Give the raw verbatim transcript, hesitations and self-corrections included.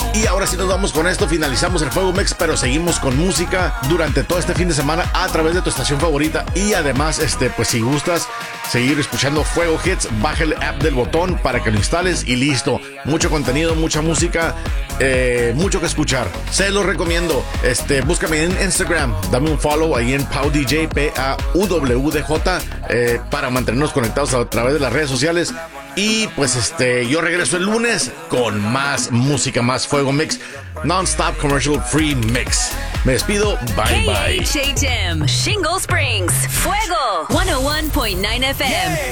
Y ahora sí nos vamos con esto, finalizamos el Fuego Mix, pero seguimos con música durante todo este fin de semana a través de tu estación favorita. Y además, este, pues si gustas seguir escuchando Fuego Hits, baja el app del Botón para que lo instales y listo. Mucho contenido, mucha música, eh, mucho que escuchar. Se los recomiendo. Este, búscame en Instagram, dame un follow ahí en Pau D J, P A U W D J, eh, para mantenernos conectados a través de las redes sociales. Y pues este, yo regreso el lunes con más música, más Fuego Mix, non-stop commercial free mix. Me despido, bye bye. K H H M, Shingle Springs, Fuego, ciento uno punto nueve F M.